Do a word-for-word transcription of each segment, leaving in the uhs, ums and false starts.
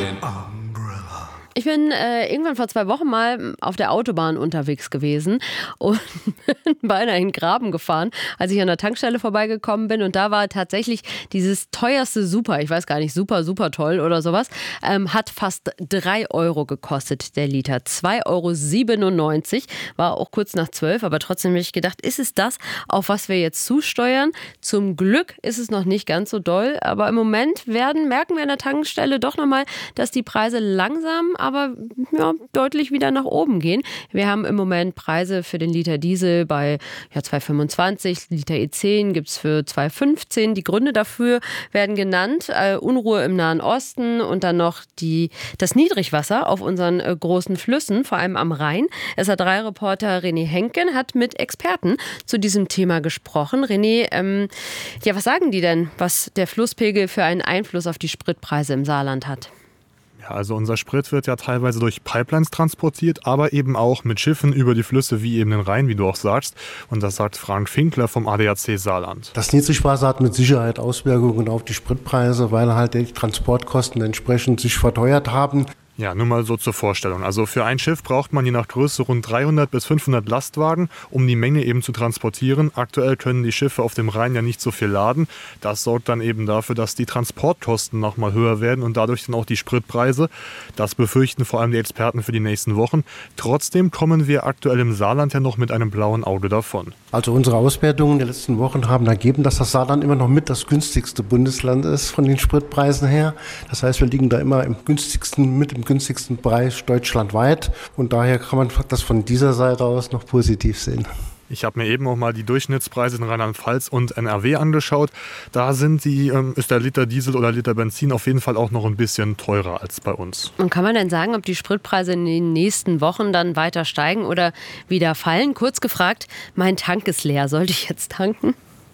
Ich bin äh, irgendwann vor zwei Wochen mal auf der Autobahn unterwegs gewesen und bin beinahe in den Graben gefahren, als ich an der Tankstelle vorbeigekommen bin. Und da war tatsächlich dieses teuerste Super, ich weiß gar nicht, super, super toll oder sowas, ähm, hat fast drei Euro gekostet, der Liter. zwei Euro siebenundneunzig, war auch kurz nach zwölf, aber trotzdem habe ich gedacht, ist es das, auf was wir jetzt zusteuern? Zum Glück ist es noch nicht ganz so doll, aber im Moment werden, merken wir an der Tankstelle doch nochmal, dass die Preise langsam, aber ja, deutlich wieder nach oben gehen. Wir haben im Moment Preise für den Liter Diesel bei ja, zwei Euro fünfundzwanzig, Liter E zehn gibt es für zwei Euro fünfzehn. Die Gründe dafür werden genannt. Äh, Unruhe im Nahen Osten und dann noch die, das Niedrigwasser auf unseren äh, großen Flüssen, vor allem am Rhein. S A drei Reporter René Henken hat mit Experten zu diesem Thema gesprochen. René, ähm, ja, was sagen die denn, was der Flusspegel für einen Einfluss auf die Spritpreise im Saarland hat? Also unser Sprit wird ja teilweise durch Pipelines transportiert, aber eben auch mit Schiffen über die Flüsse wie eben den Rhein, wie du auch sagst. Und das sagt Frank Finkler vom A D A C Saarland. Das Niedrigwasser hat mit Sicherheit Auswirkungen auf die Spritpreise, weil halt die Transportkosten entsprechend sich verteuert haben. Ja, nur mal so zur Vorstellung. Also für ein Schiff braucht man je nach Größe rund dreihundert bis fünfhundert Lastwagen, um die Menge eben zu transportieren. Aktuell können die Schiffe auf dem Rhein ja nicht so viel laden. Das sorgt dann eben dafür, dass die Transportkosten nochmal höher werden und dadurch dann auch die Spritpreise. Das befürchten vor allem die Experten für die nächsten Wochen. Trotzdem kommen wir aktuell im Saarland ja noch mit einem blauen Auge davon. Also unsere Auswertungen der letzten Wochen haben ergeben, dass das Saarland immer noch mit das günstigste Bundesland ist von den Spritpreisen her. Das heißt, wir liegen da immer im günstigsten, mit dem günstigsten Preis deutschlandweit. Und daher kann man das von dieser Seite aus noch positiv sehen. Ich habe mir eben auch mal die Durchschnittspreise in Rheinland-Pfalz und N R W angeschaut. Da sind die, ähm, ist der Liter Diesel oder Liter Benzin auf jeden Fall auch noch ein bisschen teurer als bei uns. Und kann man denn sagen, ob die Spritpreise in den nächsten Wochen dann weiter steigen oder wieder fallen? Kurz gefragt, mein Tank ist leer. Sollte ich jetzt tanken?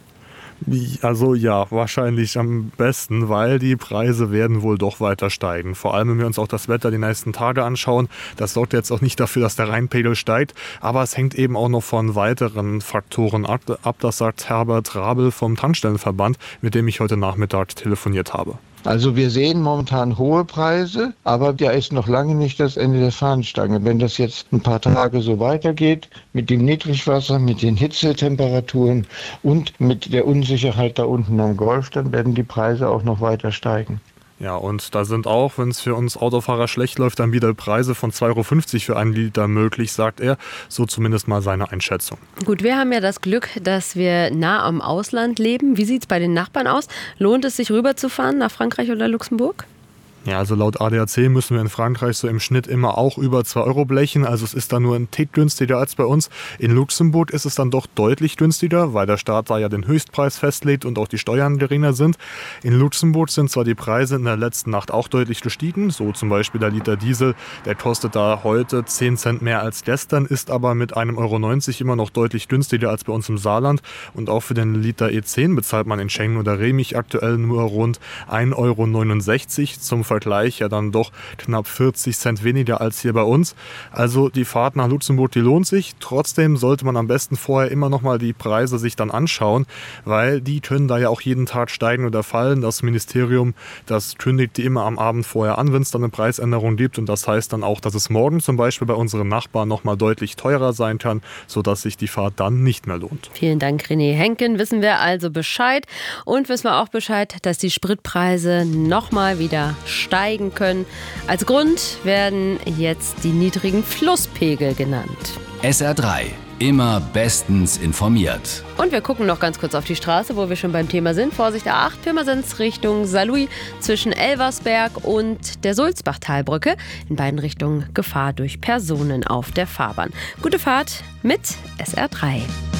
Also ja, wahrscheinlich am besten, weil die Preise werden wohl doch weiter steigen. Vor allem, wenn wir uns auch das Wetter die nächsten Tage anschauen. Das sorgt jetzt auch nicht dafür, dass der Rheinpegel steigt. Aber es hängt eben auch noch von weiteren Faktoren ab. Das sagt Herbert Rabel vom Tankstellenverband, mit dem ich heute Nachmittag telefoniert habe. Also wir sehen momentan hohe Preise, aber da ist noch lange nicht das Ende der Fahnenstange. Wenn das jetzt ein paar Tage so weitergeht, mit dem Niedrigwasser, mit den Hitzetemperaturen und mit der Unsicherheit da unten am Golf, dann werden die Preise auch noch weiter steigen. Ja, und da sind auch, wenn es für uns Autofahrer schlecht läuft, dann wieder Preise von zwei Euro fünfzig für einen Liter möglich, sagt er. So zumindest mal seine Einschätzung. Gut, wir haben ja das Glück, dass wir nah am Ausland leben. Wie sieht es bei den Nachbarn aus? Lohnt es sich rüberzufahren nach Frankreich oder Luxemburg? Ja, also laut A D A C müssen wir in Frankreich so im Schnitt immer auch über zwei Euro blechen. Also es ist da nur ein Tick günstiger als bei uns. In Luxemburg ist es dann doch deutlich günstiger, weil der Staat da ja den Höchstpreis festlegt und auch die Steuern geringer sind. In Luxemburg sind zwar die Preise in der letzten Nacht auch deutlich gestiegen. So zum Beispiel der Liter Diesel, der kostet da heute zehn Cent mehr als gestern, ist aber mit einem Euro neunzig immer noch deutlich günstiger als bei uns im Saarland. Und auch für den Liter E zehn bezahlt man in Schengen oder Remich aktuell nur rund ein Euro neunundsechzig. Zum Vergleich ja dann doch knapp vierzig Cent weniger als hier bei uns. Also die Fahrt nach Luxemburg, die lohnt sich. Trotzdem sollte man am besten vorher immer noch mal die Preise sich dann anschauen, weil die können da ja auch jeden Tag steigen oder fallen. Das Ministerium, das kündigt die immer am Abend vorher an, wenn es dann eine Preisänderung gibt. Und das heißt dann auch, dass es morgen zum Beispiel bei unseren Nachbarn noch mal deutlich teurer sein kann, sodass sich die Fahrt dann nicht mehr lohnt. Vielen Dank, René Henken. Wissen wir also Bescheid. Und wissen wir auch Bescheid, dass die Spritpreise noch mal wieder steigen können. Als Grund werden jetzt die niedrigen Flusspegel genannt. S R drei. Immer bestens informiert. Und wir gucken noch ganz kurz auf die Straße, wo wir schon beim Thema sind. Vorsicht A acht, Pirmasens Richtung Saarlouis zwischen Elversberg und der Sulzbachtalbrücke. In beiden Richtungen Gefahr durch Personen auf der Fahrbahn. Gute Fahrt mit S R drei.